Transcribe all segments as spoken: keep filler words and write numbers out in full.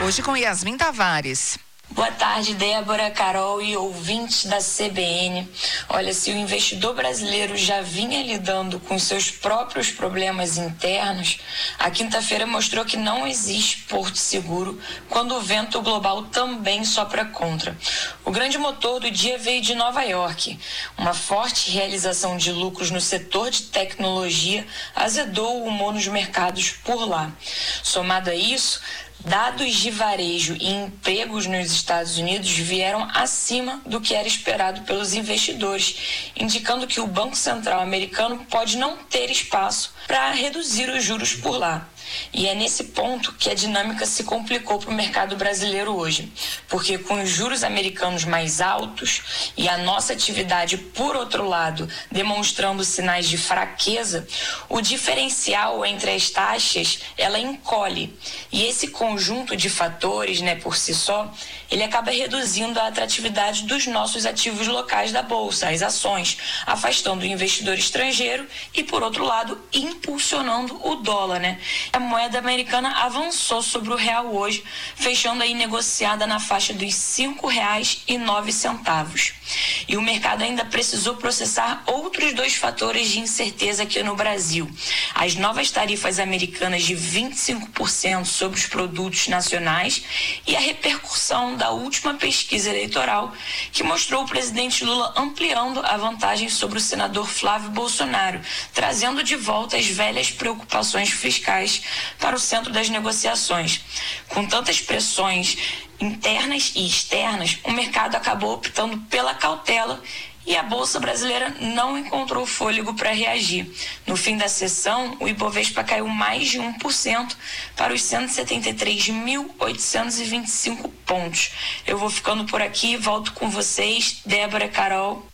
Hoje com Yasmin Tavares. Boa tarde, Débora, Carol e ouvintes da C B N. Olha, se o investidor brasileiro já vinha lidando com seus próprios problemas internos, a quinta-feira mostrou que não existe porto seguro quando o vento global também sopra contra. O grande motor do dia veio de Nova York. Uma forte realização de lucros no setor de tecnologia azedou o humor nos mercados por lá. Somado a isso, dados de varejo e empregos nos Estados Unidos vieram acima do que era esperado pelos investidores, indicando que o Banco Central americano pode não ter espaço para reduzir os juros por lá. E é nesse ponto que a dinâmica se complicou para o mercado brasileiro hoje, porque com os juros americanos mais altos e a nossa atividade, por outro lado, demonstrando sinais de fraqueza, o diferencial entre as taxas, ela encolhe. E esse conjunto de fatores, né, por si só, ele acaba reduzindo a atratividade dos nossos ativos locais da Bolsa, as ações, afastando o investidor estrangeiro e, por outro lado, impulsionando o dólar, né? A moeda americana avançou sobre o real hoje, fechando aí negociada na faixa dos cinco reais e nove centavos. E o mercado ainda precisou processar outros dois fatores de incerteza aqui no Brasil. As novas tarifas americanas de vinte e cinco por cento sobre os produtos nacionais e a repercussão da última pesquisa eleitoral, que mostrou o presidente Lula ampliando a vantagem sobre o senador Flávio Bolsonaro, trazendo de volta as velhas preocupações fiscais para o centro das negociações. Com tantas pressões internas e externas, o mercado acabou optando pela cautela e a Bolsa Brasileira não encontrou fôlego para reagir. No fim da sessão, o Ibovespa caiu mais de um por cento para os cento e setenta e três mil oitocentos e vinte e cinco pontos. Eu vou ficando por aqui, volto com vocês, Débora, Carol.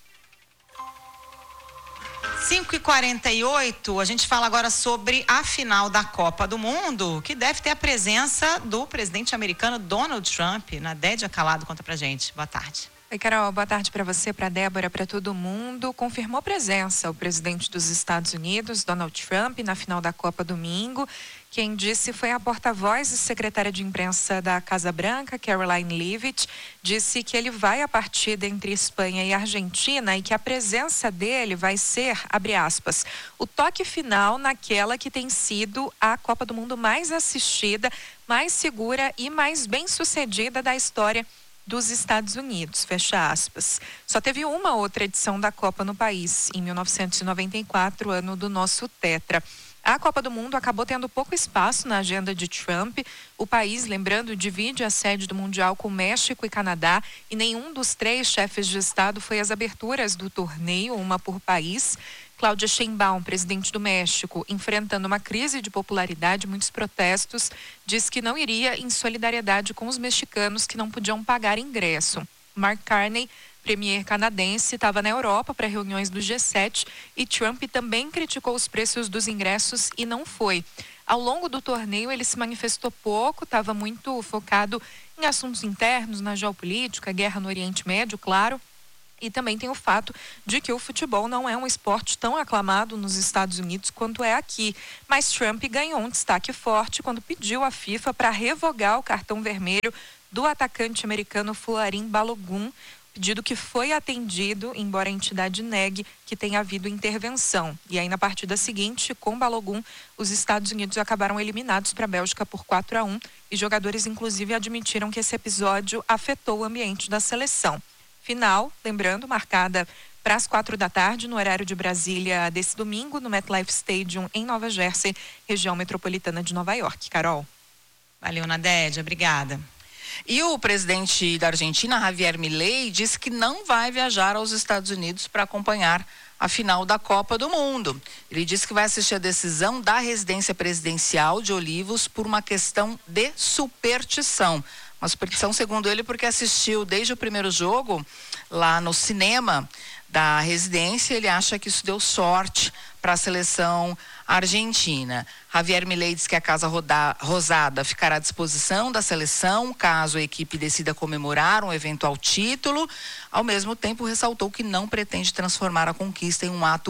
cinco e quarenta e oito, a gente fala agora sobre a final da Copa do Mundo, que deve ter a presença do presidente americano Donald Trump. Nadédia Calado conta pra gente. Boa tarde. Oi, Carol, boa tarde para você, para Débora, para todo mundo. Confirmou presença o presidente dos Estados Unidos, Donald Trump, na final da Copa domingo. Quem disse foi a porta-voz e secretária de imprensa da Casa Branca, Caroline Leavitt, disse que ele vai à partida entre Espanha e Argentina e que a presença dele vai ser, abre aspas, o toque final naquela que tem sido a Copa do Mundo mais assistida, mais segura e mais bem-sucedida da história dos Estados Unidos, fecha aspas. Só teve uma outra edição da Copa no país, em mil novecentos e noventa e quatro, ano do nosso tetra. A Copa do Mundo acabou tendo pouco espaço na agenda de Trump. O país, lembrando, divide a sede do Mundial com México e Canadá e nenhum dos três chefes de Estado foi às aberturas do torneio, uma por país. Cláudia Sheinbaum, presidente do México, enfrentando uma crise de popularidade, muitos protestos, disse que não iria em solidariedade com os mexicanos que não podiam pagar ingresso. Mark Carney, premier canadense, estava na Europa para reuniões do G sete e Trump também criticou os preços dos ingressos e não foi. Ao longo do torneio ele se manifestou pouco, estava muito focado em assuntos internos, na geopolítica, guerra no Oriente Médio, claro. E também tem o fato de que o futebol não é um esporte tão aclamado nos Estados Unidos quanto é aqui. Mas Trump ganhou um destaque forte quando pediu à FIFA para revogar o cartão vermelho do atacante americano Folarin Balogun, pedido que foi atendido, embora a entidade negue que tenha havido intervenção. E aí na partida seguinte, com Balogun, os Estados Unidos acabaram eliminados para a Bélgica por quatro a um e jogadores inclusive admitiram que esse episódio afetou o ambiente da seleção. Final, lembrando, marcada para as quatro da tarde, no horário de Brasília, desse domingo, no MetLife Stadium, em Nova Jersey, região metropolitana de Nova York. Carol. Valeu, Nadédia, obrigada. E o presidente da Argentina, Javier Milei, disse que não vai viajar aos Estados Unidos para acompanhar a final da Copa do Mundo. Ele disse que vai assistir a decisão da residência presidencial de Olivos por uma questão de superstição. Uma superstição, segundo ele, porque assistiu desde o primeiro jogo lá no cinema da residência. Ele acha que isso deu sorte para a seleção argentina. Javier Milei diz que a Casa Rosada ficará à disposição da seleção caso a equipe decida comemorar um eventual título. Ao mesmo tempo, ressaltou que não pretende transformar a conquista em um ato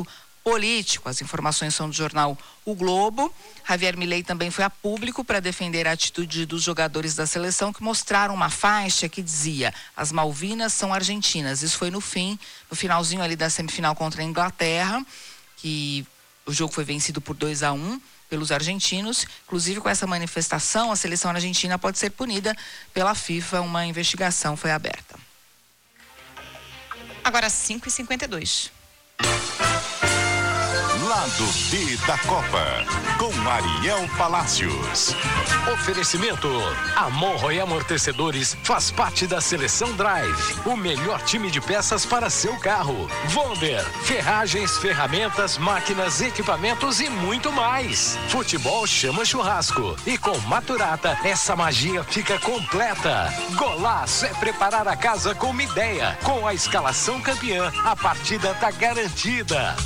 político. As informações são do jornal O Globo. Javier Milei também foi a público para defender a atitude dos jogadores da seleção que mostraram uma faixa que dizia: as Malvinas são argentinas. Isso foi no fim, no finalzinho ali da semifinal contra a Inglaterra, que o jogo foi vencido por dois a um pelos argentinos. Inclusive, com essa manifestação, a seleção argentina pode ser punida pela FIFA. Uma investigação foi aberta. Agora cinco e cinquenta e dois. Lado B da Copa, com Ariel Palacios. Oferecimento: Amorro e Amortecedores faz parte da Seleção Drive, o melhor time de peças para seu carro. Vonder, ferragens, ferramentas, máquinas, equipamentos e muito mais. Futebol chama churrasco e com Maturata essa magia fica completa. Golaço é preparar a casa com uma ideia. Com a escalação campeã, a partida tá garantida.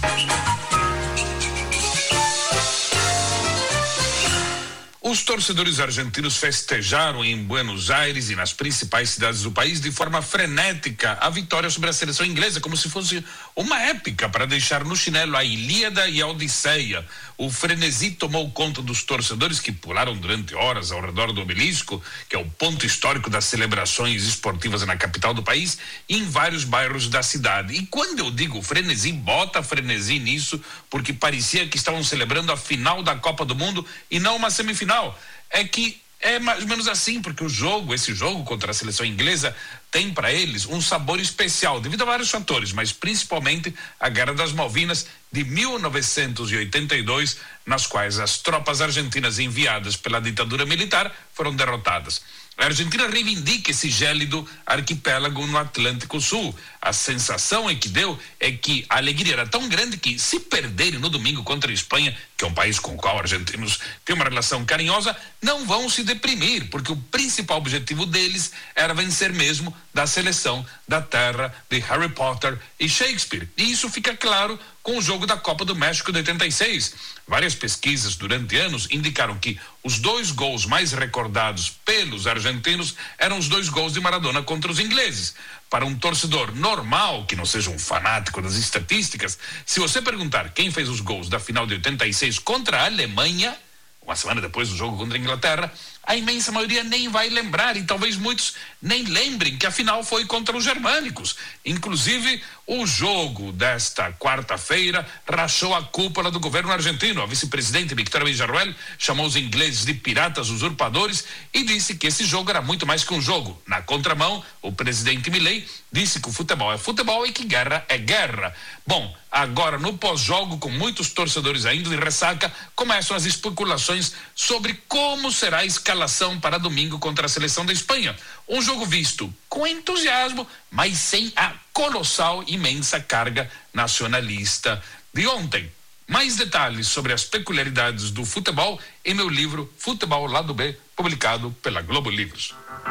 Os torcedores argentinos festejaram em Buenos Aires e nas principais cidades do país de forma frenética a vitória sobre a seleção inglesa, como se fosse uma épica para deixar no chinelo a Ilíada e a Odisseia. O frenesi tomou conta dos torcedores que pularam durante horas ao redor do obelisco, que é o ponto histórico das celebrações esportivas na capital do país, e em vários bairros da cidade. E quando eu digo frenesi, bota frenesi nisso, porque parecia que estavam celebrando a final da Copa do Mundo e não uma semifinal. É que é mais ou menos assim, porque o jogo, esse jogo contra a seleção inglesa tem para eles um sabor especial, devido a vários fatores, mas principalmente a Guerra das Malvinas de mil novecentos e oitenta e dois, nas quais as tropas argentinas enviadas pela ditadura militar foram derrotadas. A Argentina reivindica esse gélido arquipélago no Atlântico Sul. A sensação é que deu é que a alegria era tão grande que, se perderem no domingo contra a Espanha, que é um país com o qual argentinos têm uma relação carinhosa, não vão se deprimir, porque o principal objetivo deles era vencer mesmo da seleção da terra de Harry Potter e Shakespeare. E isso fica claro com o jogo da Copa do México de oitenta e seis. Várias pesquisas durante anos indicaram que os dois gols mais recordados pelos argentinos eram os dois gols de Maradona contra os ingleses. Para um torcedor normal, que não seja um fanático das estatísticas, se você perguntar quem fez os gols da final de oitenta e seis contra a Alemanha, uma semana depois do jogo contra a Inglaterra, a imensa maioria nem vai lembrar, e talvez muitos nem lembrem que a final foi contra os germânicos. Inclusive, o jogo desta quarta-feira rachou a cúpula do governo argentino. A vice-presidente Victoria Villarruel chamou os ingleses de piratas usurpadores e disse que esse jogo era muito mais que um jogo. Na contramão, o presidente Milei disse que o futebol é futebol e que guerra é guerra. Bom, agora no pós-jogo, com muitos torcedores ainda de ressaca, começam as especulações sobre como será a escalação para domingo contra a seleção da Espanha. Um jogo visto com entusiasmo, mas sem a colossal, imensa carga nacionalista de ontem. Mais detalhes sobre as peculiaridades do futebol em meu livro Futebol Lado B, publicado pela Globo Livros.